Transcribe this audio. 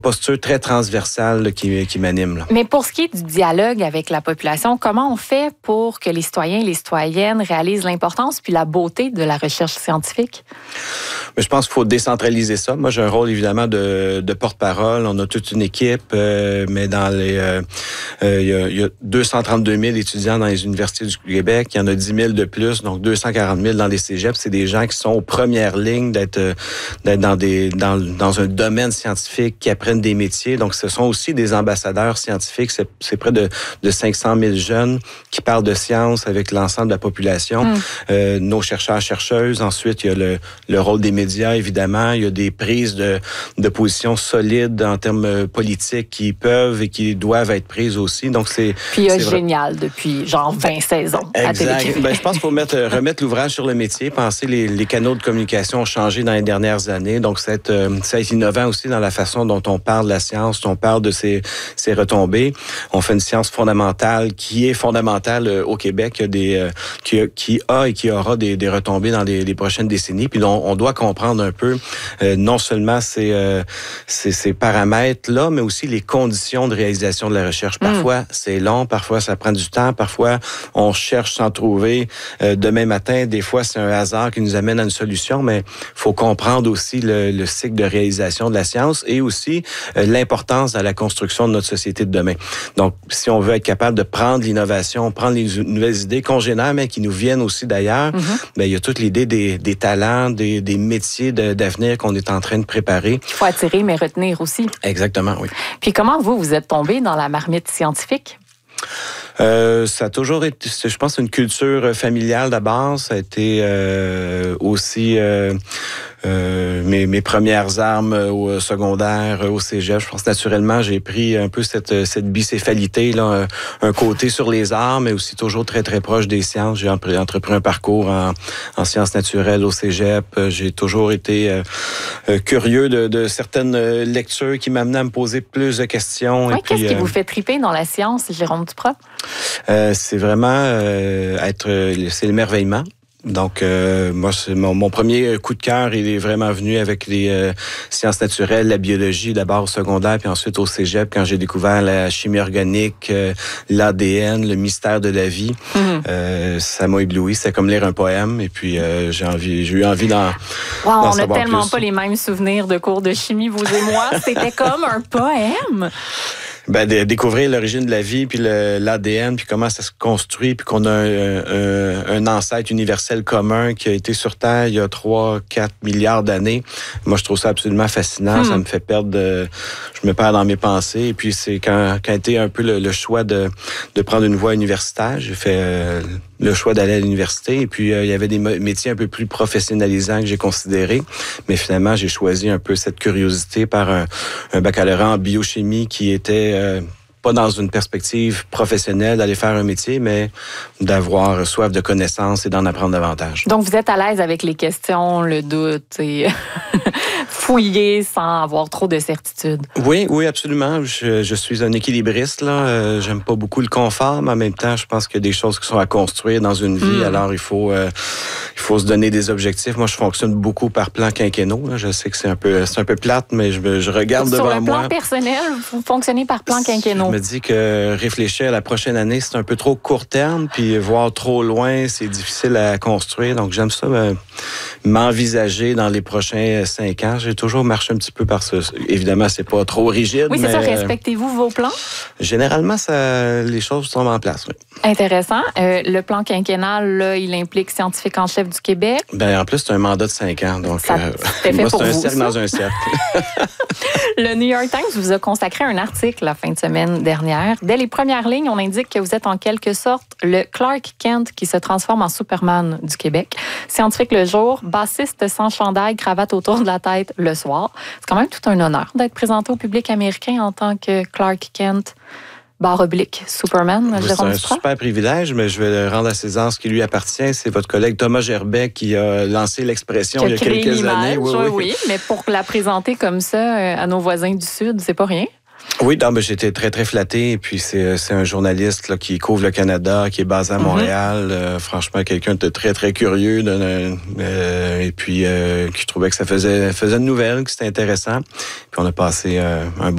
posture très transversale là, qui m'anime. Là. Mais pour ce qui est du dialogue avec la population, comment on fait pour que les citoyens et les citoyennes réalisent l'importance puis la beauté de la recherche scientifique? Mais je pense qu'il faut décentraliser ça. Moi, j'ai un rôle évidemment de porte-parole. On a toute une équipe, mais dans les, il y a 232 000 étudiants dans les universités du Québec. Il y en a 10 000 de plus, donc 240 000 dans les cégeps. C'est des gens qui sont aux premières lignes d'être dans un domaine scientifique, qui apprennent des métiers. Donc, ce sont aussi des ambassadeurs scientifiques. C'est près de 500 000 jeunes qui parlent de science avec l'ensemble de la population. Nos chercheurs, chercheuses. Ensuite, il y a le rôle des médias, évidemment. Il y a des prises de position solides en termes politiques qui peuvent et qui doivent être prises aussi. Donc, c'est... Puis il y a Génial depuis genre 20 saisons à Télé-Québec. Ben, je pense qu'il faut remettre l'ouvrage sur le métier. Penser les canaux de communication ont changé dans les dernières années. Donc, ça va être innovant aussi dans la façon dont on parle de la science, dont on parle de ses retombées. On fait une science fondamentale qui est fondamentale au Québec, qui a et qui aura des retombées dans les prochaines décennies. Puis on doit comprendre un peu non seulement ces paramètres-là, mais aussi les conditions de réalisation de la recherche. Parfois, c'est long, parfois, ça prend du temps, parfois, on cherche sans trouver demain matin. Des fois, c'est un hasard qui nous amène à une solution, mais il faut comprendre aussi le cycle de réalisation de la science et aussi l'importance dans la construction de notre société de demain. Donc, si on veut être capable de prendre l'innovation, prendre les nouvelles idées congénères, mais qui nous viennent aussi d'ailleurs, ben, il y a toute l'idée des talents, des métiers d'avenir qu'on est en train de préparer. Il faut attirer, mais retenir aussi. Exactement, oui. Puis comment vous êtes tombé dans la marmite scientifique? Ça a toujours été, je pense, une culture familiale d'abord. Ça a été aussi mes premières armes au secondaire, au cégep. Je pense naturellement, j'ai pris un peu cette bicéphalité, là, un côté sur les arts, mais aussi toujours très, très proche des sciences. J'ai entrepris un parcours en sciences naturelles au cégep. J'ai toujours été curieux de certaines lectures qui m'amenaient à me poser plus de questions. Oui, qu'est-ce qui vous fait triper dans la science, Jérôme Duprat? C'est vraiment c'est l'émerveillement. Donc, moi, c'est mon premier coup de cœur, il est vraiment venu avec les sciences naturelles, la biologie d'abord au secondaire, puis ensuite au cégep, quand j'ai découvert la chimie organique, l'ADN, le mystère de la vie. Ça m'a ébloui, c'était comme lire un poème, et puis j'ai eu envie d'en on savoir n'a tellement plus. pas les mêmes souvenirs de cours de chimie, vous et moi. C'était comme un poème. Ben, de découvrir l'origine de la vie, puis l'ADN, puis comment ça se construit, puis qu'on a un ancêtre universel commun qui a été sur Terre il y a 3-4 milliards d'années. Moi, je trouve ça absolument fascinant. Ça me fait perdre je me perds dans mes pensées. Et puis, c'est quand a été un peu le choix de prendre une voie universitaire. J'ai fait le choix d'aller à l'université. Et puis, il y avait des métiers un peu plus professionnalisants que j'ai considérés. Mais finalement, j'ai choisi un peu cette curiosité par un baccalauréat en biochimie qui était pas dans une perspective professionnelle d'aller faire un métier, mais d'avoir soif de connaissances et d'en apprendre davantage. Donc, vous êtes à l'aise avec les questions, le doute et fouiller sans avoir trop de certitude. Oui, absolument. Je suis un équilibriste, là. J'aime pas beaucoup le confort, mais en même temps, je pense qu'il y a des choses qui sont à construire dans une vie. Alors, il faut se donner des objectifs. Moi, je fonctionne beaucoup par plans quinquennaux. Là. Je sais que c'est un peu plate, mais je regarde devant moi. Sur le plan personnel, vous fonctionnez par plans quinquennaux. Je me dis que réfléchir à la prochaine année, c'est un peu trop court terme, puis voir trop loin, c'est difficile à construire. Donc, j'aime ça, m'envisager dans les prochains 5 ans. J'ai toujours marché un petit peu par ça. Évidemment, c'est pas trop rigide. Oui, c'est ça. Respectez-vous vos plans? Généralement, les choses tombent en place, oui. Intéressant. Le plan quinquennal, là, il implique scientifique en chef du Québec. Ben, en plus, c'est un mandat de 5 ans. Donc, moi, c'est un cercle dans un cercle. Le New York Times vous a consacré un article la fin de semaine dernière. Dès les premières lignes, on indique que vous êtes en quelque sorte le Clark Kent qui se transforme en Superman du Québec. Scientifique le jour, bassiste sans chandail, cravate autour de la tête le soir. C'est quand même tout un honneur d'être présenté au public américain en tant que Clark Kent. Superman, c'est un super privilège, mais je vais rendre à César ce qui lui appartient. C'est votre collègue Thomas Gerbet qui a lancé l'expression il y a quelques années. Oui, mais pour la présenter comme ça à nos voisins du Sud, c'est pas rien. Oui, j'étais très, très flatté. Et puis, c'est un journaliste là, qui couvre le Canada, qui est basé à Montréal. Franchement, quelqu'un de très, très curieux. Et puis, qui trouvait que ça faisait une nouvelle, que c'était intéressant. Puis, on a passé un bon